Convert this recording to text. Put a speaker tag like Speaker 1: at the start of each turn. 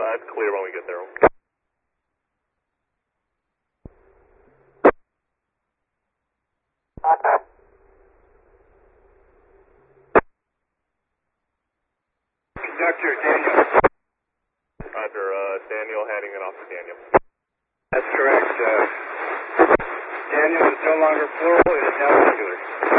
Speaker 1: That's clear when we get there.
Speaker 2: Conductor, Daniel.
Speaker 1: Roger, Daniel heading it off to Daniel.
Speaker 2: That's correct. Daniel is no longer plural, it is now singular.